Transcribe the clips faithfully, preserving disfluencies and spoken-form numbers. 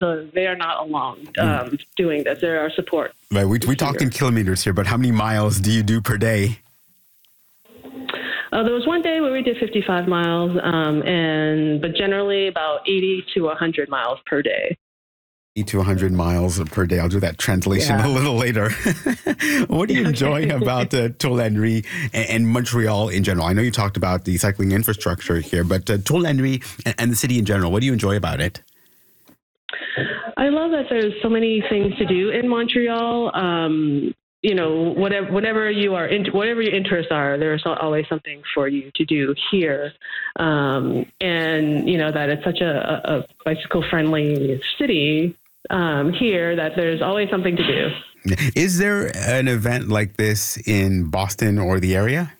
So they are not alone um, mm. doing this. There are support. Right. We, we talked in kilometers here, but how many miles do you do per day? Uh, there was one day where we did fifty-five miles, um, and but generally about eighty to one hundred miles per day. eighty to one hundred miles per day. I'll do that translation yeah. a little later. What do you enjoy about uh, Tuol Henry and, and Montreal in general? I know you talked about the cycling infrastructure here, but uh, Tuol Henry and, and the city in general, what do you enjoy about it? I love that there's so many things to do in Montreal. Um, you know, whatever, whatever you are, in, whatever your interests are, there's always something for you to do here. Um, and, you know, that it's such a, a bicycle-friendly city um, here that there's always something to do. Is there an event like this in Boston or the area?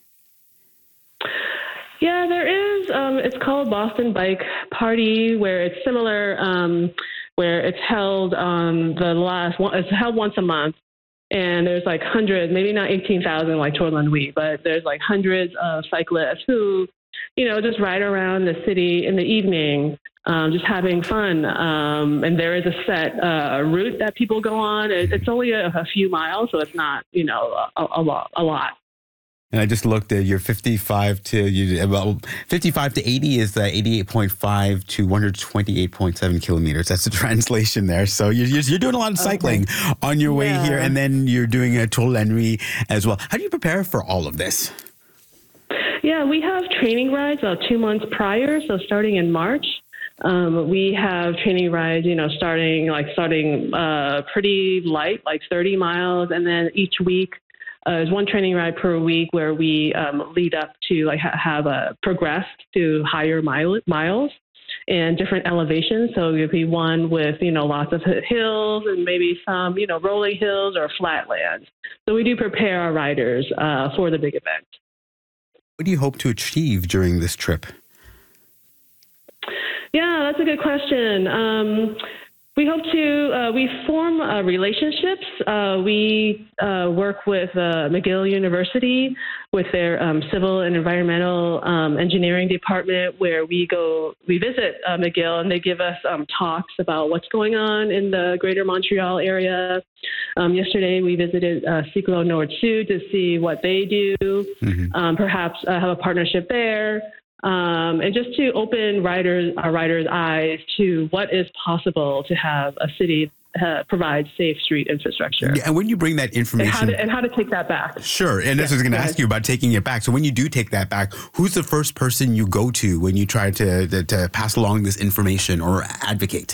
Yeah, there is. Um, it's called Boston Bike Party, where it's similar, um, where it's held on the last one. It's held once a month. And there's like hundreds, maybe not eighteen thousand like Tour Landry, but there's like hundreds of cyclists who, you know, just ride around the city in the evening, um, just having fun. Um, and there is a set uh, route that people go on. It, it's only a, a few miles, so it's not, you know, a, a lot. A lot. And I just looked at your fifty-five to you. Well, fifty-five to eighty is the eighty-eight point five to one hundred twenty-eight point seven kilometers. That's the translation there. So you're you're doing a lot of cycling okay. on your way yeah. here, and then you're doing a Tuol Henry as well. How do you prepare for all of this? Yeah, we have training rides about two months prior. So starting in March, um, we have training rides. You know, starting like starting uh, pretty light, like thirty miles, and then each week. Uh, there's one training ride per week where we um, lead up to like ha- have a progressed to higher mile- miles and different elevations. So it'd be one with, you know, lots of hills and maybe some, you know, rolling hills or flatlands. So we do prepare our riders uh, for the big event. What do you hope to achieve during this trip? Yeah, that's a good question. Um, We hope to, uh, we form uh, relationships. Uh, we uh, work with uh, McGill University with their um, civil and environmental um, engineering department, where we go, we visit uh, McGill, and they give us um, talks about what's going on in the greater Montreal area. Um, yesterday, we visited uh, Cyclo Nord Sud to see what they do, mm-hmm. um, perhaps uh, have a partnership there. Um, and just to open riders, our riders' eyes to what is possible to have a city uh, provide safe street infrastructure. Yeah, and when you bring that information... And how to, and how to take that back. Sure, and that's yeah, what I was going to ask you about taking it back. So when you do take that back, who's the first person you go to when you try to, to, to pass along this information or advocate?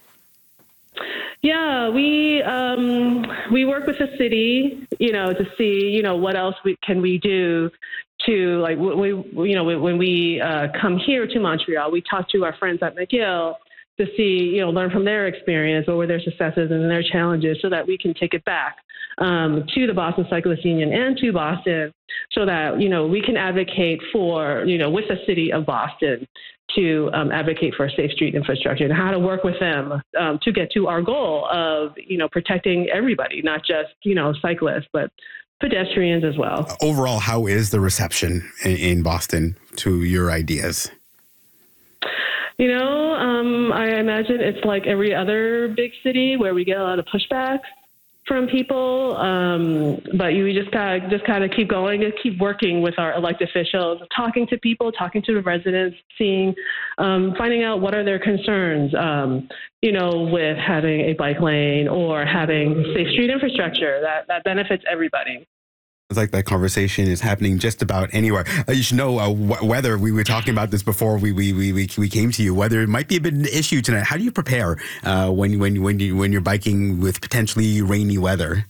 Yeah, we um, we work with the city, you know, to see, you know, what else we, can we do to, like, we, you know, when we uh, come here to Montreal, we talk to our friends at McGill to see, you know, learn from their experience, what were their successes and their challenges, so that we can take it back um, to the Boston Cyclists Union and to Boston, so that, you know, we can advocate for, you know, with the city of Boston to um, advocate for safe street infrastructure and how to work with them um, to get to our goal of, you know, protecting everybody, not just, you know, cyclists, but pedestrians as well. Overall, how is the reception in, in Boston to your ideas? You know, um, I imagine it's like every other big city where we get a lot of pushback from people, um, but you just gotta just kind of keep going and keep working with our elected officials, talking to people, talking to the residents, seeing, um, finding out what are their concerns, um, you know, with having a bike lane or having safe street infrastructure that, that benefits everybody. It's like that conversation is happening just about anywhere. Uh, you should know uh, w- weather. We were talking about this before we we, we we we came to you. Weather might be a bit of an issue tonight. How do you prepare uh, when when when you when you're biking with potentially rainy weather?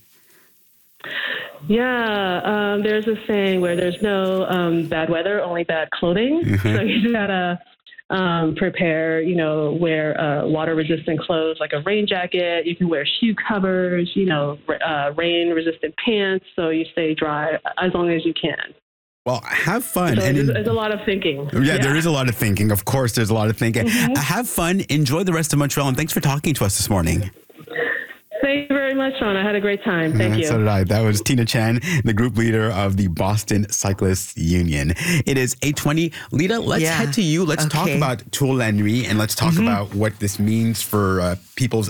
Yeah, um, there's a saying where there's no um, bad weather, only bad clothing. Mm-hmm. So you gotta um, prepare. You know, wear uh, water-resistant clothes like a rain jacket. You can wear shoe covers. You know, uh, rain-resistant pants, so you stay dry as long as you can. Well, have fun. So and there's, there's a lot of thinking. Yeah, yeah, there is a lot of thinking. Of course, there's a lot of thinking. Mm-hmm. Have fun. Enjoy the rest of Montreal, and thanks for talking to us this morning. Thank you very much, Sean. I had a great time. Thank Uh, you. So did I. That was Tina Chen, the group leader of the Boston Cyclists Union. It is eight twenty. Lita, let's Yeah. head to you. Let's talk Okay. about Tour La Nuit, and let's talk about what this means for uh, people's